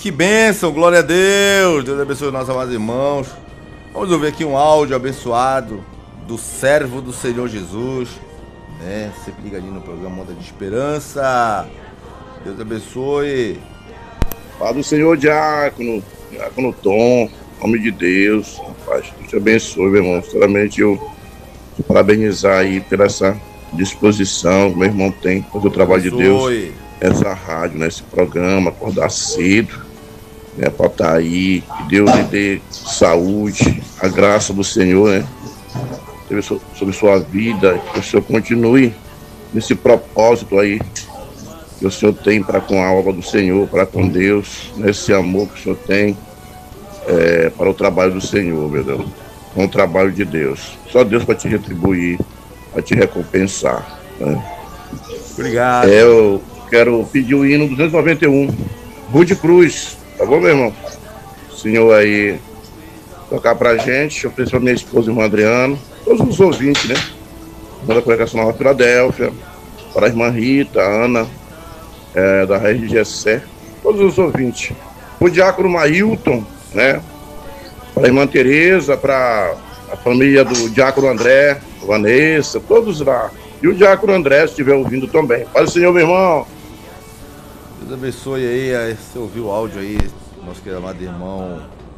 Que bênção, glória a Deus. Deus abençoe os nossos amados irmãos. Vamos ouvir aqui um áudio abençoado do servo do Senhor Jesus, né? Sempre ligadinho no programa Onda de Esperança. Deus abençoe. Pai do Senhor, Diácono Tom, em nome de Deus. Rapaz, Deus te abençoe, meu irmão. Sinceramente, eu te parabenizar aí por essa disposição que meu irmão tem para o trabalho de Deus. Essa rádio, né? Esse programa, acordar cedo, né? Para estar aí, que Deus lhe dê saúde, a graça do Senhor, né? Sobre sua vida, que o Senhor continue nesse propósito aí que o Senhor tem para com a obra do Senhor, para com Deus, nesse amor que o Senhor tem para o trabalho do Senhor, meu Deus, com o trabalho de Deus. Só Deus para te retribuir, para te recompensar, né? Obrigado. Eu quero pedir o hino 291, Rude Cruz, tá bom, meu irmão? O Senhor aí tocar pra gente, eu peço pra minha esposa, irmão Adriano, todos os ouvintes, né? Da Congregação Nova Filadélfia, para a irmã Rita, a Ana, da Rede Gessé, todos os ouvintes. O diácono Mailton, né? Para a irmã Tereza, para a família do diácono André, Vanessa, todos lá. E o diácono André, se estiver ouvindo também. Paz do Senhor, meu irmão. Deus abençoe aí, você ouviu o áudio aí, nosso querido amado irmão,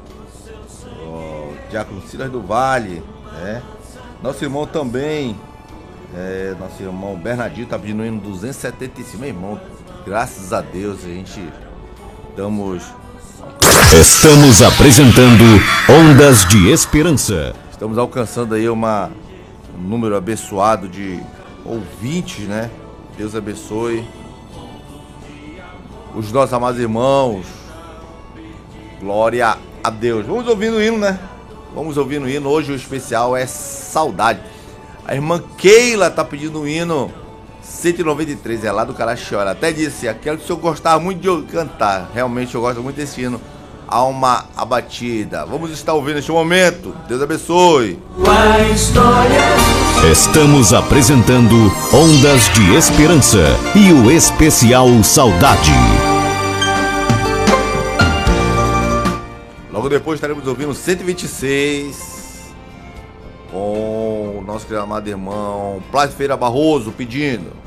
o diácono Silas do Vale, né? Nosso irmão também, nosso irmão Bernardinho tá pedindo o hino 275, meu irmão, graças a Deus a gente Estamos apresentando Ondas de Esperança. Estamos alcançando aí um número abençoado de ouvintes, né? Deus abençoe os nossos amados irmãos. Glória a Deus. Vamos ouvindo o hino, né? Vamos ouvindo o hino. Hoje o especial é Saudade. A irmã Keila tá pedindo o hino 193, é lá do Caraxó. Ela até disse, aquele que o senhor gostava muito de cantar. Realmente eu gosto muito desse hino, Alma Abatida. Vamos estar ouvindo neste momento. Deus abençoe. Estamos apresentando Ondas de Esperança e o especial Saudade. Logo depois estaremos ouvindo 126 com o nosso querido amado irmão Plácido Feira Barroso pedindo